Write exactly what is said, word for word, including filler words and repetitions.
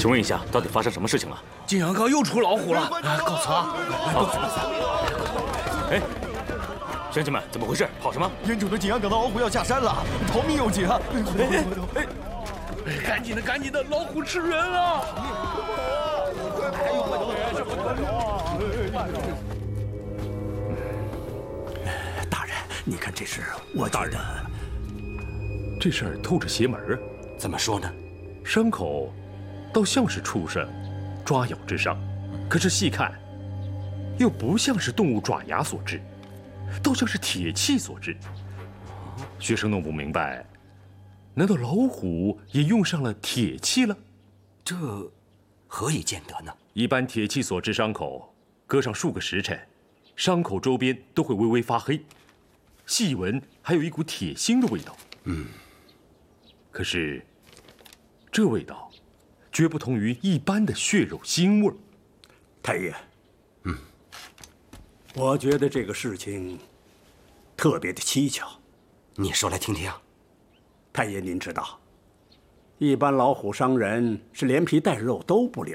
请问一下，到底发生什么事情了？ 金阳冈又出老虎了！告辞啊！告辞！ 哎，乡亲们，怎么回事？跑什么？ 严主的景阳冈的老虎要下山了，逃命有紧啊！ 哎哎，赶紧的，赶紧的，老虎吃人了！快跑！快跑！快跑！ 大人，你看这是我觉得， 这事儿透着邪门啊！ 怎么说呢？ 伤口倒像是畜生抓咬之伤，可是细看，又不像是动物爪牙所致，倒像是铁器所致。学生弄不明白，难道老虎也用上了铁器了？ 这何以见得呢？ 一般铁器所致伤口，搁上数个时辰，伤口周边都会微微发黑，细闻还有一股铁腥的味道。 嗯， 可是这味道绝不同于一般的血肉腥味儿。 太爷，嗯，我觉得这个事情特别的蹊跷。 你说来听听。 太爷，您知道，一般老虎伤人是连皮带肉都不留，